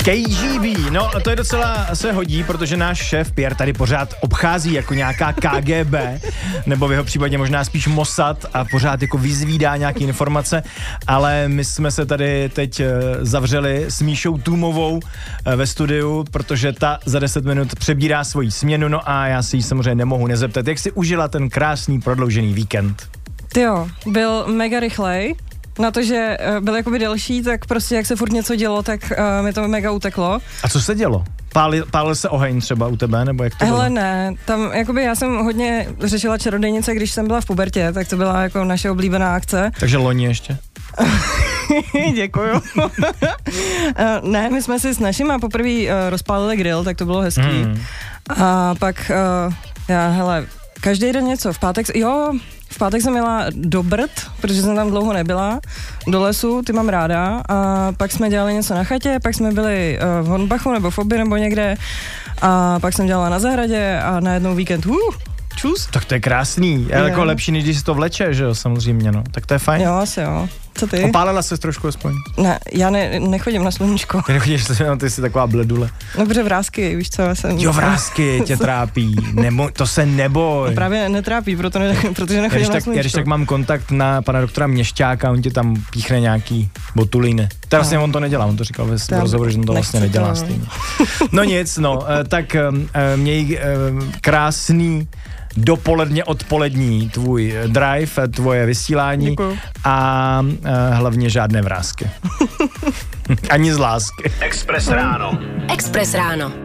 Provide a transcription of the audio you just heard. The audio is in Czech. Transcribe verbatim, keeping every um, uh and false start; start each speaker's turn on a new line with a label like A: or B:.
A: K G B, no to je docela se hodí, protože náš šéf Pierre tady pořád obchází jako nějaká K G B, nebo v jeho případě možná spíš Mossad a pořád jako vyzvídá nějaké informace, ale my jsme se tady teď zavřeli s Míšou Tůmovou ve studiu, protože ta za deset minut přebírá svoji směnu, no a já si ji samozřejmě nemohu nezeptat, jak si užila ten krásný prodloužený víkend.
B: Jo, byl mega rychlej. Na to, že byl jakoby delší, tak prostě jak se furt něco dělo, tak uh, mi to mega uteklo.
A: A co se dělo? Pálil, pálil se oheň třeba u tebe, nebo jak to bylo?
B: Hele ne, tam jakoby já jsem hodně řešila čarodějnice, když jsem byla v pubertě, tak to byla jako naše oblíbená akce.
A: Takže loni ještě?
B: Děkuju. Ne, my jsme si s našima poprvé uh, rozpálili grill, tak to bylo hezký. Hmm. A pak uh, já, hele, každý den něco, v pátek, jo, v pátek jsem jela do Brd, protože jsem tam dlouho nebyla, do lesu, ty mám ráda, a pak jsme dělali něco na chatě, pak jsme byli uh, v Hornbachu nebo v Oby nebo někde a pak jsem dělala na zahradě a najednou víkend, uh, čus.
A: Tak to je krásný, je jako lepší, než když si to vleče, že jo, samozřejmě, no, tak to je fajn.
B: Jo, asi jo. Co ty?
A: Opálila ses trošku aspoň?
B: Ne, já ne, nechodím na sluníčko.
A: Ty nechodíš, ty jsi taková bledule.
B: No, protože vrásky, víš co, já jsem...
A: Jo, vrásky tě trápí, Nebo, to se neboj.
B: No, právě netrápí, proto ne, protože nechodím na
A: tak,
B: sluníčko.
A: Já když tak mám kontakt na pana doktora Měšťáka, on ti tam píchne nějaký botulíny. To vlastně on to nedělá, on to říkal ve rozhovoru, že on to vlastně nedělá to, stejně. No nic, no, tak měj krásný dopoledně odpolední tvůj drive, tvoje vysílání. Děkuju. A uh, hlavně žádné vrásky. Ani z lásky.
C: Express ráno.
D: Express ráno.